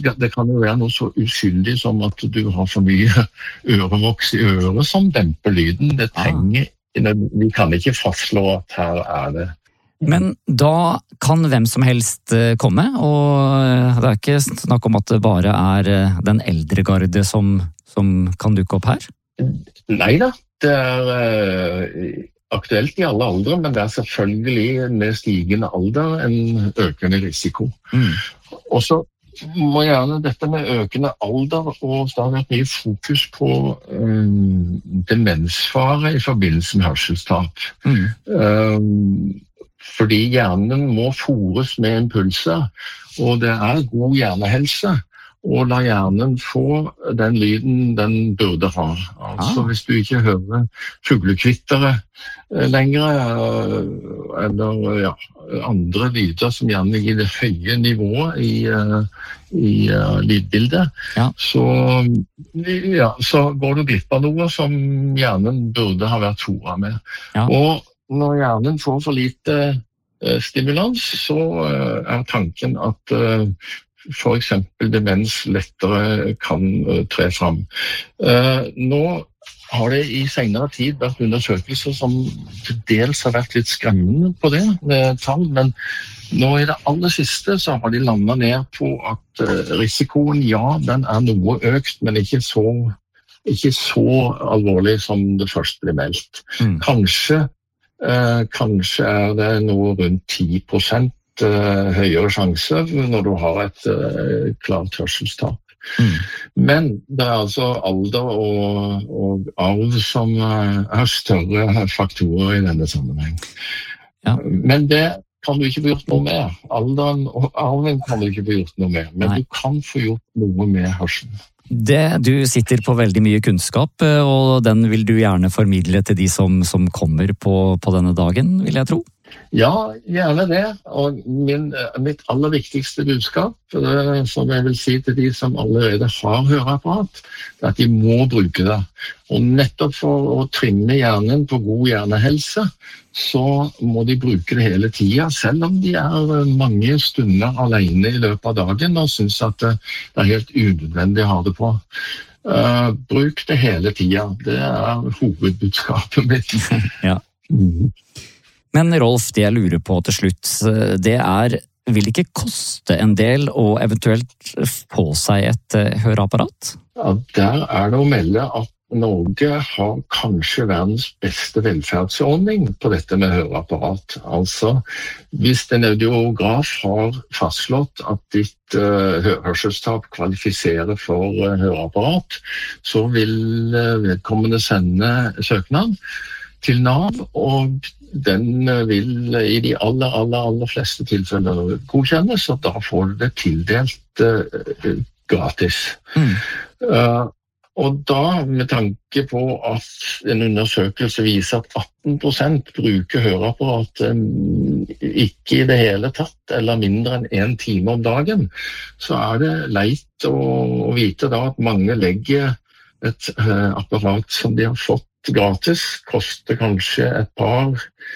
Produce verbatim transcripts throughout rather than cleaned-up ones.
det kan jo være noe så uskyldig som at du har for mye ørevoks i øret som demper lyden. Det trenger, vi kan ikke fastslå at her er det. Men da kan hvem som helst komme, og det er ikke snakk om at det bare er den eldre garde som, som kan dukke opp her? Neida, det er aktuelt i alle aldre, men det er selvfølgelig med stigende alder en økende risiko. Mm. Og så må gjerne dette med økende alder, og det har vært mye fokus på um, demensfare i forbindelse med hørselstap. Mm. Um, fordi hjernen må fôres med impulser, og det er god hjernehelse og la hjernen få den lyden den burde ha. Altså ah. Hvis du ikke hører fuglekvittere lenger, eller ja, andre lyder som gjerne gir det høye nivået i, i uh, lydbildet, ja. Så, ja, så går du glipp av noe som hjernen burde ha vært fôret med. Ja. Og når hjernen får for lite uh, stimulans, så uh, er tanken at uh, for eksempel demens lettere kan uh, tre fram. Uh, nå har det i senere tid vært undersøkelser som til dels har vært litt skremmende på det med tall, men nå i det aller siste så har de landet ned på at uh, risikoen, ja, den er noe økt, men ikke så, ikke så alvorlig som det først ble meldt. Mm. Kanskje, uh, kanskje er det noe rundt ti prosent høyere sjanser når du har et uh, klart hørselstap. Mm. Men det er altså alder og, og arv som uh, er større faktorer i denne sammenheng. Ja. Men det kan du ikke få gjort noe med. Alderen og arven kan du ikke få gjort noe med, men Nei. Du kan få gjort noe med hørselen. Det, du sitter på veldig mye kunnskap, og den vil du gjerne formidle til de som, som kommer på, på denne dagen, vil jeg tro. Ja, gjerne det. Og min, mitt aller viktigste budskap, som jeg vil si til de som allerede har høreapparat, er at de må bruke det. Og nettopp for å trimme hjernen på god hjernehelse, så må de bruke det hele tiden, selv om de er mange stunder alene i løpet av dagen og synes at det er helt unødvendig å ha det på. Uh, bruk det hele tiden. Det er hovedbudskapet mitt. Ja. Mm. Men Rolf, det jeg lurer på til slutt, det er, vil det ikke koste en del å eventuelt få seg et høreapparat? Ja, der er det å melde at Norge har kanskje verdens beste velferdsordning på dette med høreapparat. Altså, hvis en audiograf har fastslått at ditt uh, hørselstap kvalifiserer for uh, høreapparat, så vil uh, vedkommende sende søknad til Nav, og den vil i de aller, aller, aller fleste tilfeller godkjennes, og da får du det tildelt uh, gratis. Mm. Uh, og da, med tanke på at en undersøkelse viser at atten prosent bruker høreapparat um, ikke i det hele tatt, eller mindre enn en time om dagen, så er det leit å, å vite da at mange legger et uh, apparat som de har fått gratis, koster kanskje et par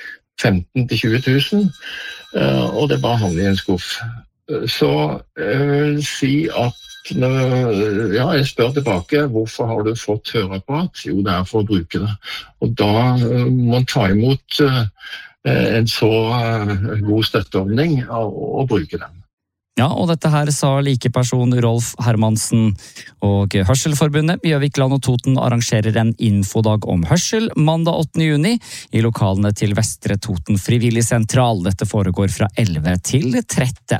femten til tjue tusen, og det bare havner i en skuff. Så jeg vil si at når, ja, jeg spør tilbake, hvorfor har du fått høreapparat? Jo, det er for å bruke det. Og da må man ta imot en så god støtteordning og, og bruke den. Ja, og dette her sa likeperson Rolf Hermansen, og Hørselforbundet Gjøvikland og Toten arrangerer en infodag om hørsel mandag åttende juni i lokalene til Vestre Toten Frivillig Sentral. Dette foregår fra elleve til tretten.